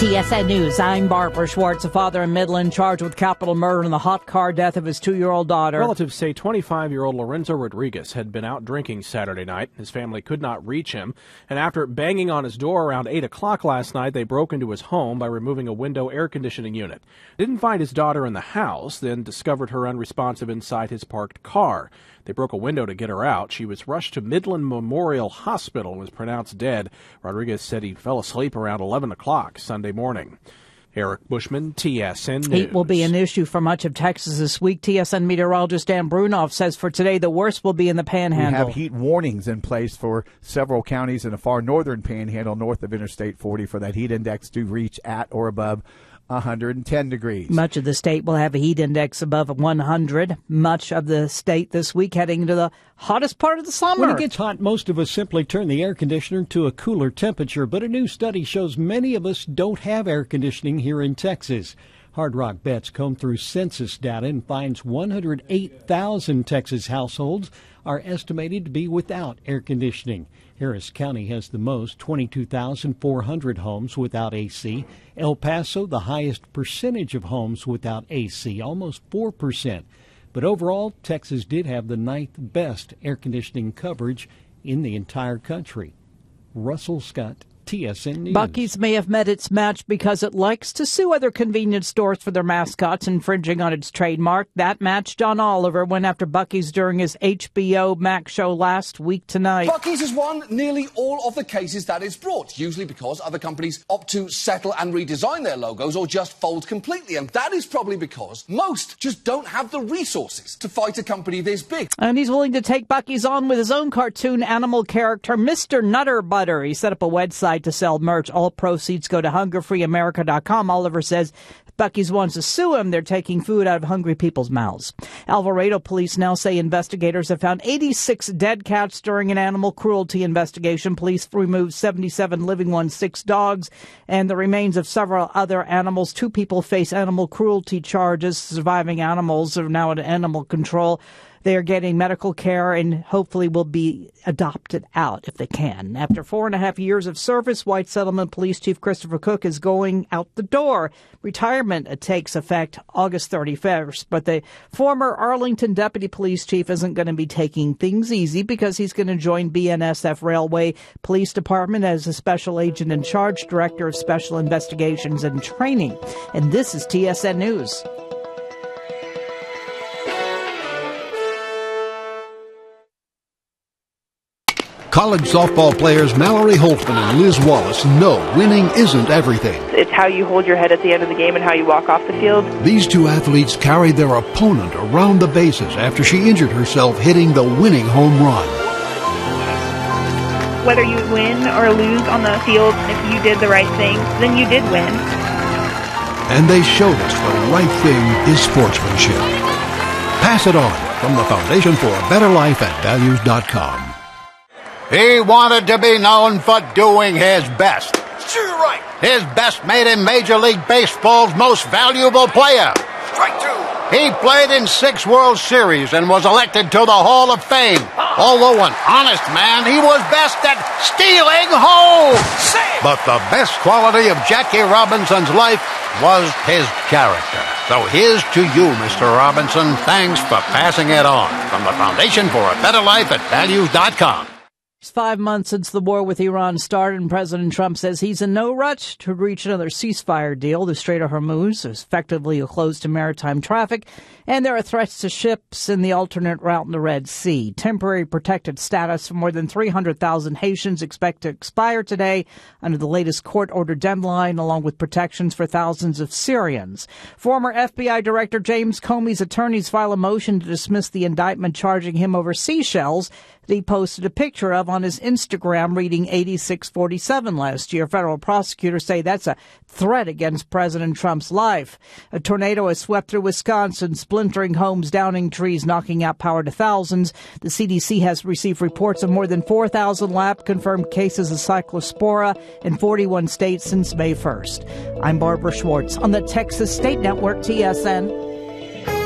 TSN News, I'm Barbara Schwartz. A father in Midland charged with capital murder in the hot car death of his 2-year-old daughter. Relatives say 25-year-old Lorenzo Rodriguez had been out drinking Saturday night. His family could not reach him, and after banging on his door around 8 o'clock last night, they broke into his home by removing a window air conditioning unit. Didn't find his daughter in the house, then discovered her unresponsive inside his parked car. They broke a window to get her out. She was rushed to Midland Memorial Hospital and was pronounced dead. Rodriguez said he fell asleep around 11 o'clock Sunday morning. Eric Bushman, TSN News. Heat will be an issue for much of Texas this week. TSN meteorologist Dan Brunoff says for today the worst will be in the Panhandle. We have heat warnings in place for several counties in the far northern Panhandle north of Interstate 40 for that heat index to reach at or above 110 degrees. Much of the state will have a heat index above 100. Much of the state this week heading into the hottest part of the summer. When it gets hot, most of us simply turn the air conditioner to a cooler temperature, but a new study shows many of us don't have air conditioning here in Texas. Hard Rock Bets combed through census data and finds 108,000 Texas households are estimated to be without air conditioning. Harris County has the most, 22,400 homes without AC. El Paso, the highest percentage of homes without AC, almost 4%. But overall, Texas did have the 9th best air conditioning coverage in the entire country. Russell Scott, TSN News. Buc-ee's may have met its match because it likes to sue other convenience stores for their mascots infringing on its trademark. That match, John Oliver went after Buc-ee's during his HBO Max show last week tonight. Buc-ee's has won nearly all of the cases that it's brought, usually because other companies opt to settle and redesign their logos or just fold completely. And that is probably because most just don't have the resources to fight a company this big. And he's willing to take Buc-ee's on with his own cartoon animal character, Mr. Nutter Butter. He set up a website to sell merch. All proceeds go to HungerFreeAmerica.com. Oliver says if Buc-ee's wants to sue him, they're taking food out of hungry people's mouths. Alvarado police now say investigators have found 86 dead cats during an animal cruelty investigation. Police removed 77 living ones, 6 dogs, and the remains of several other animals. 2 people face animal cruelty charges. Surviving animals are now at animal control. They are getting medical care and hopefully will be adopted out if they can. After 4.5 years of service, White Settlement Police Chief Christopher Cook is going out the door. Retirement takes effect August 31st, but the former Arlington Deputy Police Chief isn't going to be taking things easy because he's going to join BNSF Railway Police Department as a Special Agent in Charge, Director of Special Investigations and Training. And this is TSN News. College softball players Mallory Holtzman and Liz Wallace know winning isn't everything. It's how you hold your head at the end of the game and how you walk off the field. These 2 athletes carried their opponent around the bases after she injured herself hitting the winning home run. Whether you win or lose on the field, if you did the right thing, then you did win. And they showed us the right thing is sportsmanship. Pass it on from the Foundation for a Better Life at Values.com. He wanted to be known for doing his best. Sure, right. His best made him Major League Baseball's most valuable player. Strike 2. He played in 6 World Series and was elected to the Hall of Fame. Although an honest man, he was best at stealing home. But the best quality of Jackie Robinson's life was his character. So here's to you, Mr. Robinson. Thanks for passing it on. From the Foundation for a Better Life at Values.com. It's 5 months since the war with Iran started, and President Trump says he's in no rush to reach another ceasefire deal. The Strait of Hormuz is effectively closed to maritime traffic, and there are threats to ships in the alternate route in the Red Sea. Temporary protected status for more than 300,000 Haitians expect to expire today under the latest court-ordered deadline, along with protections for thousands of Syrians. Former FBI Director James Comey's attorneys file a motion to dismiss the indictment charging him over seashells that he posted a picture of on his Instagram reading 8647 last year. Federal prosecutors say that's a threat against President Trump's life. A tornado has swept through Wisconsin, splintering homes, downing trees, knocking out power to thousands. The CDC has received reports of more than 4,000 lab-confirmed cases of cyclospora in 41 states since May 1st. I'm Barbara Schwartz on the Texas State Network, TSN.